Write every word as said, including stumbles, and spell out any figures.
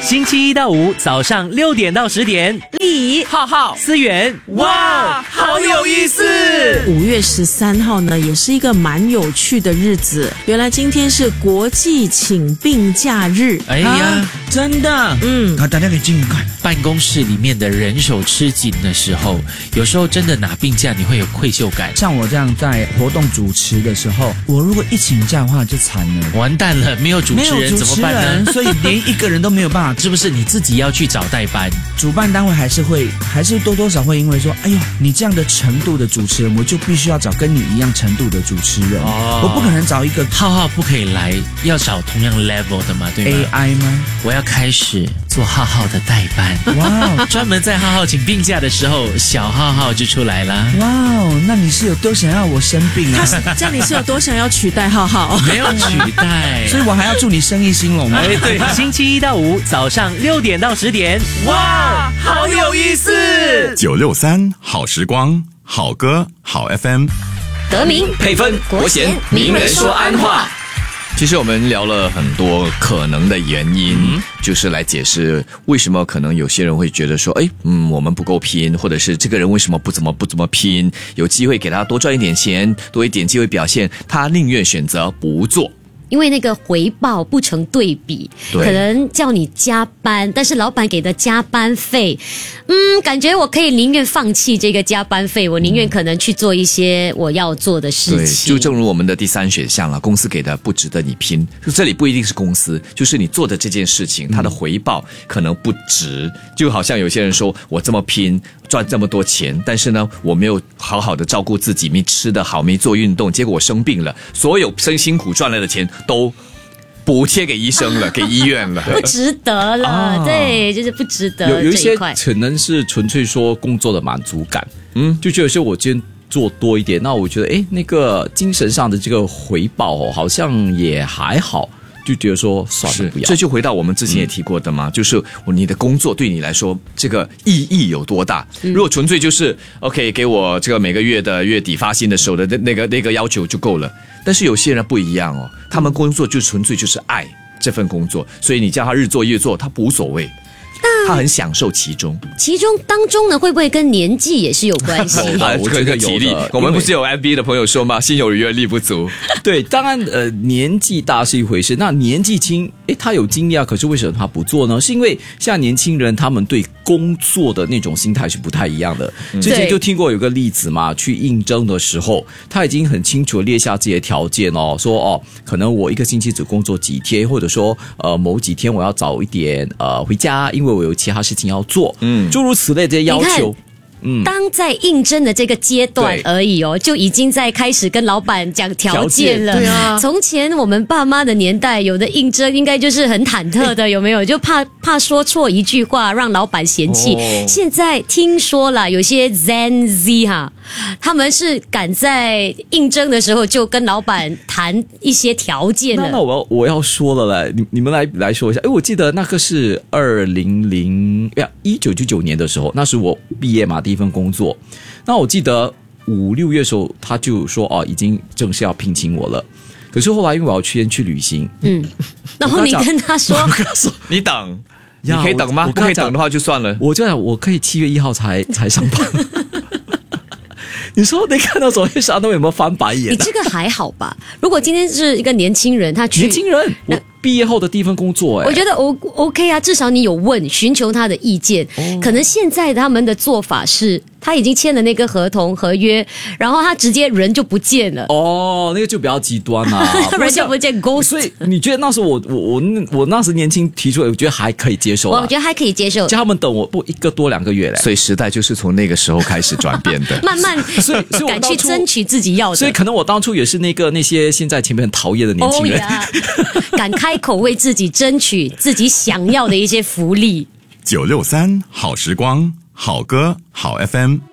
星期一到五早上六点到十点， 李浩浩、思源，哇，好有意思！ 五月十三号呢，也是一个蛮有趣的日子。原来今天是国际请病假日。 哎呀， 啊、真的， 嗯， 啊，大家可以进去看。 办公室里面的人手吃紧的时候，有时候真的拿病假，你会有愧疚感。 像我这样在活动主持的时候，我如果一请假的话就惨了， 完蛋了，没有主持人怎么办呢？ 所以连一个人都没有办法。 是不是你自己要去找代班？ 主办单位还是会，还是多多少会因为说，哎呦，你这样的程度的主持人，我就必须要找跟你一样程度的主持人，哦、我不可能找一个浩浩不可以来，要找同样 level 的嘛，对吗 ？A I 吗？ 我要开始做浩浩的代班，哇，专门在浩浩请病假的时候，小浩浩就出来了。 哇哦，那你是有多想要我生病啊？ 这样你是有多想要取代浩浩？ 没有取代， 所以我还要祝你生意兴隆吗？ 哎，对，星期一到五早上六点到十点，哇，好有意思！ 九六三好时光，好歌好 F M， 得名配分国贤名人说安话。其实我们聊了很多可能的原因，嗯、就是来解释为什么可能有些人会觉得说，哎，嗯，我们不够拼，或者是这个人为什么不怎么不怎么拼，有机会给他多赚一点钱，多一点机会表现，他宁愿选择不做。 因为那个回报不成对比，可能叫你加班，但是老板给的加班费，嗯，感觉我可以宁愿放弃这个加班费，我宁愿可能去做一些我要做的事情。 对，就正如我们的第三选项了，公司给的不值得你拼，这里不一定是公司，就是你做的这件事情，它的回报可能不值。就好像有些人说，我这么拼赚这么多钱，但是呢，我没有好好的照顾自己，没吃得好，没做运动，结果我生病了，所有辛辛苦赚来的钱都补贴给医生了，给医院了， 不值得了，啊、对，就是不值得。 有有一些可能是纯粹说工作的满足感，嗯，就觉得说我今天做多一点，那我觉得哎，那个精神上的这个回报哦，好像也还好。就觉得说算了，不要。 这就回到我们之前也提过的嘛，嗯、就是你的工作对你来说这个意义有多大？嗯、如果纯粹就是 OK 给我这个每个月的月底发薪的时候的那个那个要求就够了，但是有些人不一样哦，他们工作就纯粹就是爱这份工作，所以你叫他日做夜做，他无所谓。他很享受其中， 其中当中呢，会不会跟年纪也是有关系？ 啊，我觉得体力，我们不是有 M B A 的朋友说吗？心有余而力不足。 对，当然，呃，年纪大是一回事，那年纪轻，诶，他有经验啊，可是为什么他不做呢？是因为像年轻人，他们对工作的那种心态是不太一样的。嗯、之前就听过有个例子嘛，去应征的时候，他已经很清楚列下自己的条件哦，说哦，可能我一个星期只工作几天，或者说呃某几天我要早一点呃回家，因为我有其他事情要做，嗯，诸如此类这些要求。 嗯，当在应征的这个阶段而已哦，就已经在开始跟老板讲条件了。对啊，从前我们爸妈的年代，有的应征应该就是很忐忑的，有没有？就怕怕说错一句话让老板嫌弃。哦、现在听说了，有些 Gen Z 哈，他们是赶在应征的时候就跟老板谈一些条件了。 那那我要我要说了嘞，你你们来来说一下。哎，我记得那个是二零零呀一九九九年的时候，那时我毕业嘛。一份工作，那我记得五六月的时候，他就说哦，已经正式要聘请我了。可是后来因为我要先去旅行，嗯， 然后你跟他说， 你等，你可以等吗？不可以等的话就算了。 我就想，我可以七月一号才才上班。你说你看到昨天沙东有没有翻白眼、啊？ 你这个还好吧？如果今天是一个年轻人，他去年轻人，我毕业后的第一份工作、欸， 我觉得 O OK 啊，至少你有问，寻求他的意见。哦、可能现在他们的做法是，他已经签了那个合同合约，然后他直接人就不见了。 哦，那个就比较极端啦、啊， 人就不见 ghost。 所以你觉得那时候我我我我那时年轻提出来，我觉得还可以接受。 我觉得还可以接受， 叫他们等我不一个多两个月嘞。 所以时代就是从那个时候开始转变的， 慢慢所以所以敢去争取自己要的。 所以可能我当初也是那个那些现在前面很讨厌的年轻人， oh yeah 敢开口为自己争取自己想要的一些福利。 九六三好时光，好歌好 F M。